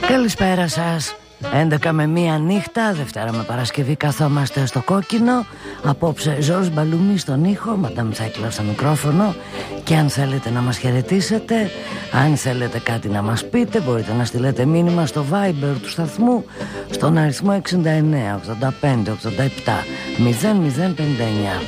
Καλησπέρα σας. 11 με 1 νύχτα, Δευτέρα με Παρασκευή καθόμαστε στο κόκκινο. Απόψε Ζορς Μπαλουμί στον ήχο, Μαντάμ Θέκλα στο μικρόφωνο. Και αν θέλετε να μας χαιρετήσετε, αν θέλετε κάτι να μας πείτε, μπορείτε να στείλετε μήνυμα στο Viber του σταθμού στον αριθμό 69 85 87 0059.